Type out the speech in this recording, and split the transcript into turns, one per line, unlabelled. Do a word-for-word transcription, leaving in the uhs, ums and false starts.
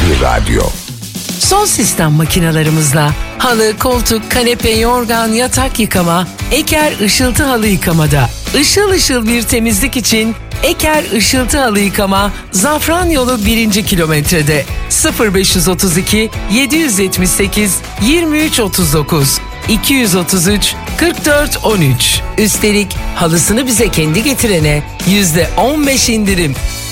bir radyo.
Son sistem makinalarımızla halı, koltuk, kanepe, yorgan, yatak yıkama, Eker Işıltı Halı Yıkamada. Işıl ışıl bir temizlik için Eker Işıltı Halı Yıkama, Zafran Yolu birinci kilometrede. sıfır beş otuz iki yedi yetmiş sekiz yirmi üç otuz dokuz iki yüz otuz üç kırk dört on üç. Üstelik halısını bize kendi getirene yüzde on beş indirim.